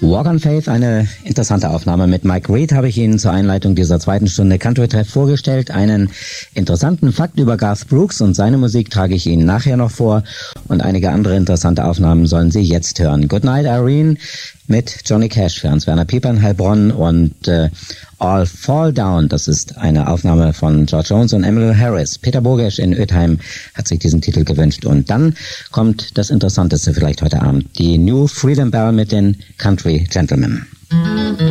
Walk on Faith, eine interessante Aufnahme. Mit Mike Reid habe ich Ihnen zur Einleitung dieser zweiten Stunde Country Treff vorgestellt. Einen interessanten Fakt über Garth Brooks und seine Musik trage ich Ihnen nachher noch vor. Und einige andere interessante Aufnahmen sollen Sie jetzt hören. Goodnight Irene mit Johnny Cash für Hans-Werner Pieper in Heilbronn und All Fall Down, das ist eine Aufnahme von George Jones und Emmylou Harris. Peter Bogesch in Ötheim hat sich diesen Titel gewünscht. Und dann kommt das Interessanteste vielleicht heute Abend, die New Freedom Bell mit den Country Gentlemen.